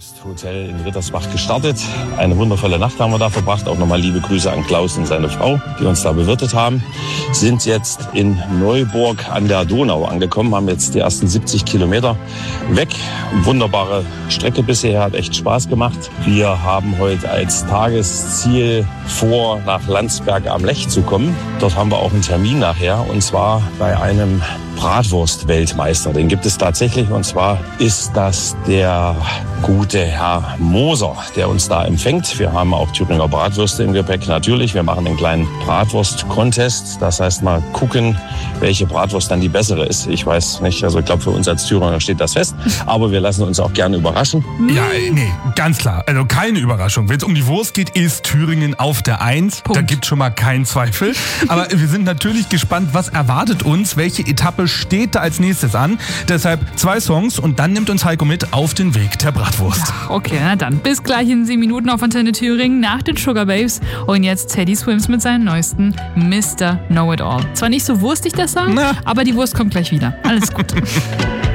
Bratwurst-Hotel in Rittersbach gestartet. Eine wundervolle Nacht haben wir da verbracht. Auch nochmal liebe Grüße an Klaus und seine Frau, die uns da bewirtet haben. Sind jetzt in Neuburg an der Donau angekommen, haben jetzt die ersten 70 Kilometer weg. Wunderbare Strecke bisher, hat echt Spaß gemacht. Wir haben heute als Tagesziel vor, nach Landsberg am Lech zu kommen. Dort haben wir auch einen Termin nachher, und zwar bei einem Bratwurst-Weltmeister. Den gibt es tatsächlich, und zwar ist das der gute Herr Moser, der uns da empfängt. Wir haben auch Thüringer Bratwürste im Gepäck, natürlich. Wir machen einen kleinen Bratwurst-Contest. Das heißt, mal gucken, welche Bratwurst dann die bessere ist. Ich weiß nicht, also ich glaube, für uns als Thüringer steht das fest. Aber wir lassen uns auch gerne überraschen. Ja, nee, ganz klar. Also keine Überraschung. Wenn es um die Wurst geht, ist Thüringen auf der 1. Punkt. Da gibt es schon mal keinen Zweifel. Aber wir sind natürlich gespannt, was erwartet uns, welche Etappe steht da als nächstes an. Deshalb 2 Songs und dann nimmt uns Heiko mit auf den Weg der Bratwurst. Okay, na dann. Bis gleich in 7 Minuten auf Antenne Thüringen nach den Sugar Babes. Und jetzt Teddy Swims mit seinem neuesten Mr. Know-It-All. Zwar nicht so wurstig, der Song, aber die Wurst kommt gleich wieder. Alles gut.